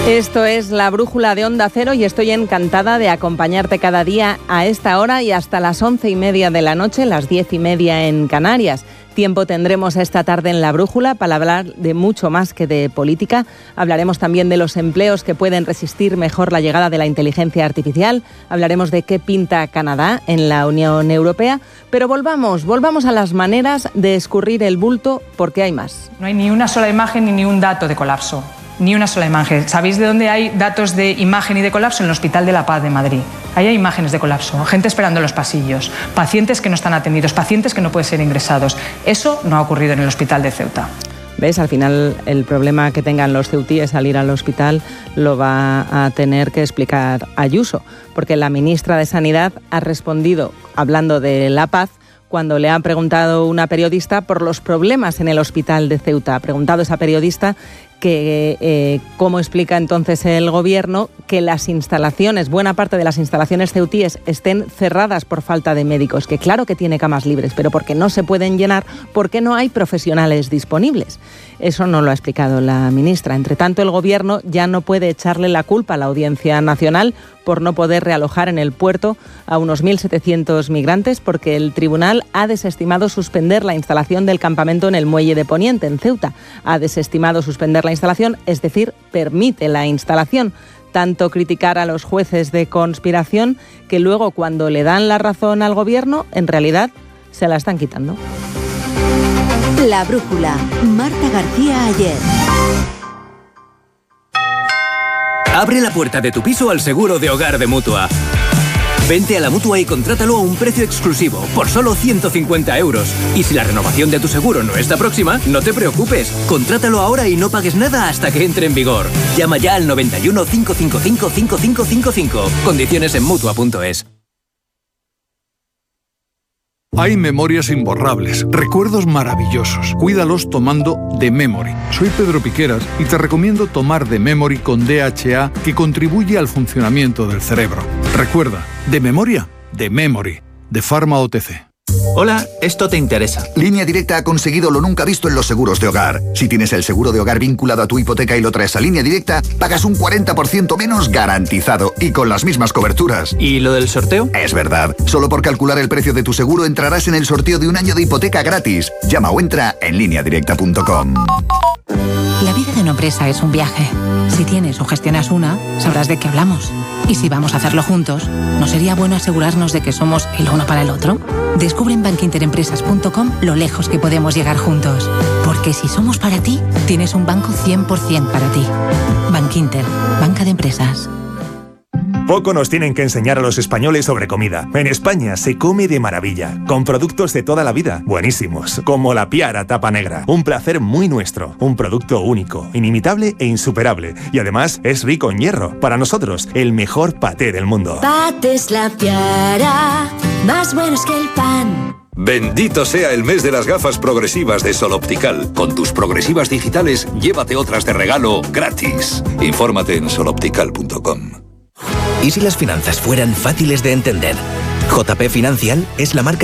Esto es La Brújula de Onda Cero y estoy encantada de acompañarte cada día a esta hora y hasta las 11:30 de la noche, las 10:30 en Canarias. Tiempo tendremos esta tarde en La Brújula para hablar de mucho más que de política. Hablaremos también de los empleos que pueden resistir mejor la llegada de la inteligencia artificial. Hablaremos de qué pinta Canadá en la Unión Europea. Pero volvamos a las maneras de escurrir el bulto porque hay más. No hay ni una sola imagen ni un dato de colapso. Ni una sola imagen. ¿Sabéis de dónde hay datos de imagen y de colapso? En el Hospital de la Paz de Madrid. Ahí hay imágenes de colapso, gente esperando en los pasillos, pacientes que no están atendidos, pacientes que no pueden ser ingresados. Eso no ha ocurrido en el Hospital de Ceuta. ¿Ves? Al final el problema que tengan los ceutíes al ir al hospital lo va a tener que explicar Ayuso, porque la ministra de Sanidad ha respondido hablando de La Paz cuando le ha preguntado una periodista por los problemas en el hospital de Ceuta. Ha preguntado esa periodista que cómo explica entonces el gobierno que las instalaciones, buena parte de las instalaciones ceutíes estén cerradas por falta de médicos, que claro que tiene camas libres, pero porque no se pueden llenar, porque no hay profesionales disponibles. Eso no lo ha explicado la ministra. Entre tanto, el gobierno ya no puede echarle la culpa a la Audiencia Nacional por no poder realojar en el puerto a unos 1.700 migrantes, porque el tribunal ha desestimado suspender la instalación del campamento en el muelle de Poniente, en Ceuta. Ha desestimado suspender la instalación, es decir, permite la instalación. Tanto criticar a los jueces de conspiración que luego, cuando le dan la razón al gobierno, en realidad se la están quitando. La Brújula, Marta García Ayer. Abre la puerta de tu piso al seguro de hogar de Mutua. Vente a la Mutua y contrátalo a un precio exclusivo, por solo 150 euros. Y si la renovación de tu seguro no está próxima, no te preocupes. Contrátalo ahora y no pagues nada hasta que entre en vigor. Llama ya al 91 555 5555. Condiciones en Mutua.es. Hay memorias imborrables, recuerdos maravillosos. Cuídalos tomando The Memory. Soy Pedro Piqueras y te recomiendo tomar The Memory con DHA, que contribuye al funcionamiento del cerebro. Recuerda, de memoria, The Memory, de Pharma OTC. Hola, esto te interesa. Línea Directa ha conseguido lo nunca visto en los seguros de hogar. Si tienes el seguro de hogar vinculado a tu hipoteca y lo traes a Línea Directa, pagas un 40% menos garantizado y con las mismas coberturas. ¿Y lo del sorteo? Es verdad. Solo por calcular el precio de tu seguro entrarás en el sorteo de un año de hipoteca gratis. Llama o entra en lineadirecta.com. La vida de una empresa es un viaje. Si tienes o gestionas una, sabrás de qué hablamos. Y si vamos a hacerlo juntos, ¿no sería bueno asegurarnos de que somos el uno para el otro? Descubre en bankinterempresas.com lo lejos que podemos llegar juntos. Porque si somos para ti, tienes un banco 100% para ti. Bankinter, banca de empresas. Poco nos tienen que enseñar a los españoles sobre comida. En España se come de maravilla, con productos de toda la vida, buenísimos, como la Piara Tapa Negra. Un placer muy nuestro, un producto único, inimitable e insuperable. Y además es rico en hierro. Para nosotros, el mejor paté del mundo. Patés La Piara, más buenos que el pan. Bendito sea el mes de las gafas progresivas de Sol Optical. Con tus progresivas digitales, llévate otras de regalo gratis. Infórmate en soloptical.com. ¿Y si las finanzas fueran fáciles de entender? JP Financial es la marca